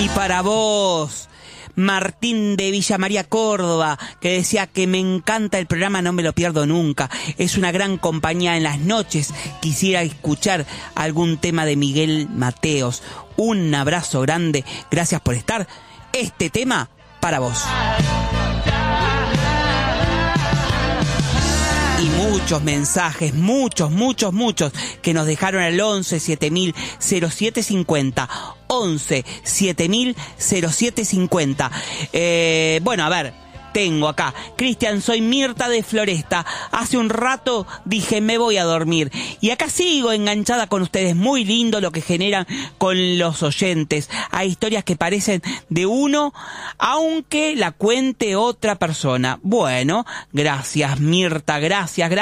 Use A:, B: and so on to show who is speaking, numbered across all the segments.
A: Y para vos, Martín de Villa María, Córdoba, que decía que me encanta el programa, no me lo pierdo nunca. Es una gran compañía en las noches. Quisiera escuchar algún tema de Miguel Mateos. Un abrazo grande. Gracias por estar. Este tema para vos. Y muchos mensajes, muchos, que nos dejaron al 11 7000 0750. 11 7000 0750. Bueno, a ver, tengo acá. Cristian, soy Mirta de Floresta. Hace un rato dije me voy a dormir. Y acá sigo enganchada con ustedes. Muy lindo lo que generan con los oyentes. Hay historias que parecen de uno, aunque la cuente otra persona. Bueno, gracias Mirta, gracias.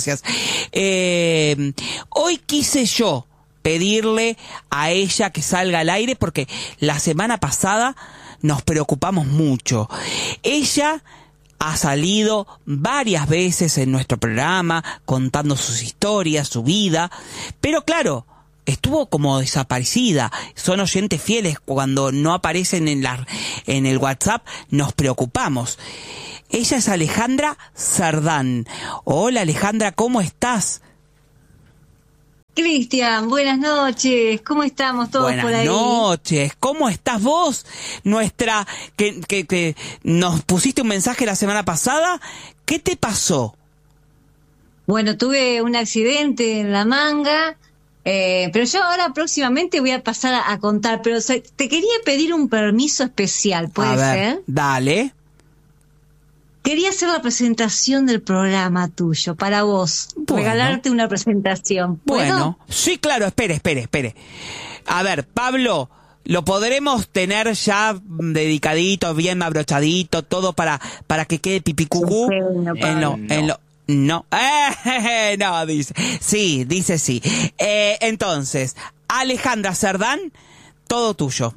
A: Hoy quise yo pedirle a ella que salga al aire porque la semana pasada nos preocupamos mucho. Ella ha salido varias veces en nuestro programa contando sus historias, su vida, pero claro, estuvo como desaparecida. Son oyentes fieles, cuando no aparecen en el WhatsApp nos preocupamos. Ella es Alejandra Cerdán. Hola Alejandra, ¿cómo estás?
B: Cristian, buenas noches. ¿Cómo estamos todos por ahí?
A: Buenas noches. ¿Cómo estás vos? Nuestra que nos pusiste un mensaje la semana pasada. ¿Qué te pasó?
B: Bueno, tuve un accidente en la manga, pero yo ahora próximamente voy a pasar a contar, pero te quería pedir un permiso especial, ¿puede ser?
A: Dale.
B: Quería hacer la presentación del programa tuyo, para vos. Bueno. Regalarte una presentación. ¿Puedo?
A: Bueno, sí, claro, espere. A ver, Pablo, lo podremos tener ya dedicadito, bien abrochadito, todo para que quede pipicucú. No, dice. Sí, dice sí. Entonces, Alejandra Cerdán, todo tuyo.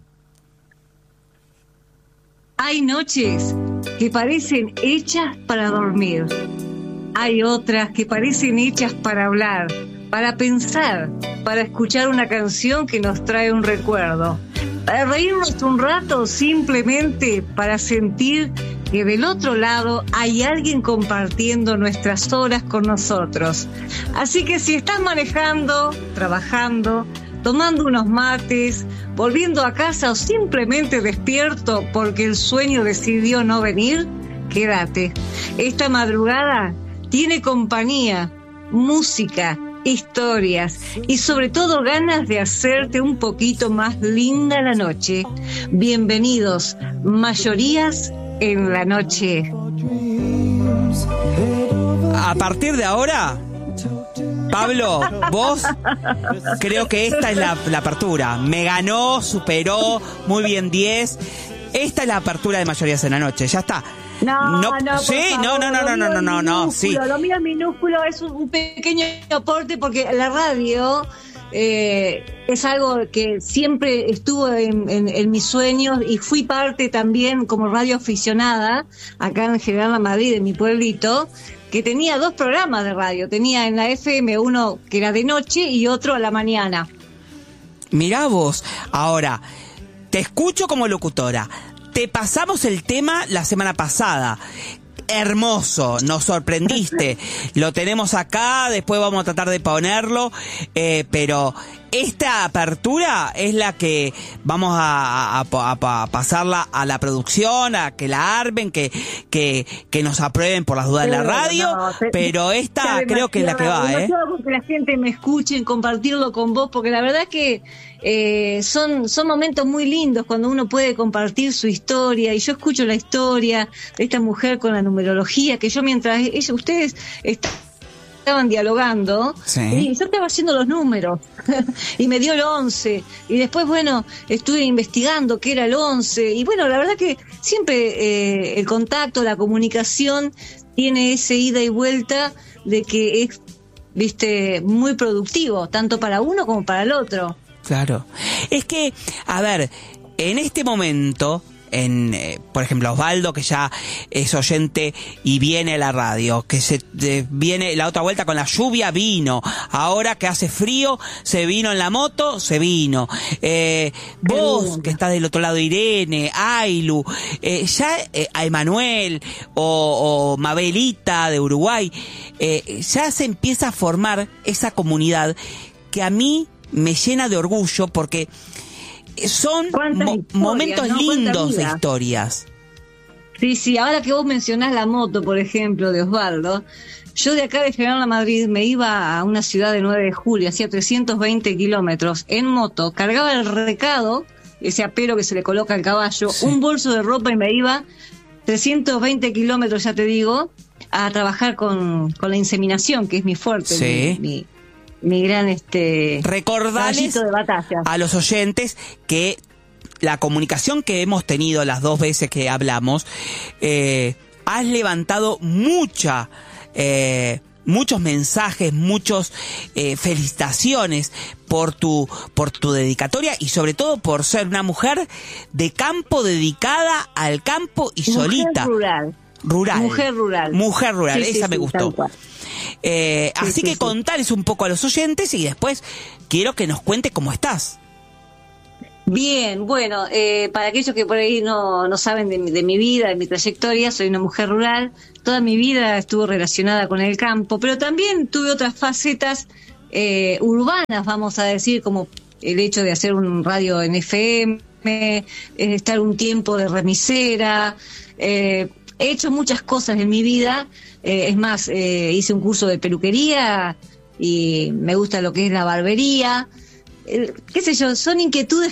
B: Hay noches que parecen hechas para dormir. Hay otras que parecen hechas para hablar, para pensar, para escuchar una canción que nos trae un recuerdo, para reírnos un rato, simplemente para sentir que del otro lado hay alguien compartiendo nuestras horas con nosotros. Así que si estás manejando, trabajando, tomando unos mates, volviendo a casa o simplemente despierto porque el sueño decidió no venir, quédate. Esta madrugada tiene compañía, música, historias y sobre todo ganas de hacerte un poquito más linda la noche. Bienvenidos, Mayorías en la Noche.
A: A partir de ahora, Pablo, vos, creo que esta es la apertura. Me ganó, superó, muy bien 10. Esta es la apertura de Mayorías en la Noche, ya está.
B: No,
A: sí, no, sí.
B: Lo mío es minúsculo, es un pequeño aporte porque la radio es algo que siempre estuvo en mis sueños y fui parte también como radio aficionada acá en General Madrid, en mi pueblito, que tenía 2 programas de radio. Tenía en la FM uno que era de noche y otro a la mañana.
A: Mirá vos, ahora, te escucho como locutora. Te pasamos el tema la semana pasada. Hermoso, nos sorprendiste. Lo tenemos acá, después vamos a tratar de ponerlo, pero esta apertura es la que vamos a pasarla a la producción, a que la armen, que nos aprueben por las dudas de la radio, pero esta creo que es la que va,
B: que la gente me escuche, compartirlo con vos, porque la verdad que son momentos muy lindos cuando uno puede compartir su historia, y yo escucho la historia de esta mujer con la numerología, que yo mientras ustedes estaban dialogando,
A: sí,
B: y yo estaba haciendo los números y me dio el 11 y después estuve investigando qué era el 11 y la verdad que siempre el contacto, la comunicación tiene ese ida y vuelta de que es muy productivo tanto para uno como para el otro.
A: Claro, es que a ver, en este momento por ejemplo, Osvaldo, que ya es oyente y viene a la radio, que viene la otra vuelta con la lluvia, vino, ahora que hace frío, se vino en la moto, se vino, vos, que estás del otro lado, Irene, Ailu, a Emanuel, o Mabelita de Uruguay, ya se empieza a formar esa comunidad que a mí me llena de orgullo, porque son momentos lindos de historias.
B: Sí, ahora que vos mencionás la moto, por ejemplo, de Osvaldo, yo de acá de General Madrid me iba a una ciudad de 9 de julio, hacía 320 kilómetros en moto, cargaba el recado, ese apero que se le coloca al caballo, un bolso de ropa, y me iba 320 kilómetros, ya te digo, a trabajar con la inseminación, que es mi fuerte, mi gran
A: recordarles
B: de batalla.
A: A los oyentes que la comunicación que hemos tenido las 2 veces que hablamos, has levantado muchos mensajes, muchos felicitaciones por tu dedicatoria, y sobre todo por ser una mujer de campo, dedicada al campo y solita. Mujer rural, esa me gustó. Así que contales un poco a los oyentes, y después quiero que nos cuentes cómo estás.
B: Bien, bueno, para aquellos que por ahí no saben de mi vida, de mi trayectoria, soy una mujer rural. Toda mi vida estuvo relacionada con el campo, pero también tuve otras facetas urbanas, vamos a decir, como el hecho de hacer un radio en FM, estar un tiempo de remisera. He hecho muchas cosas en mi vida. Es más, hice un curso de peluquería y me gusta lo que es la barbería. Qué sé yo, son inquietudes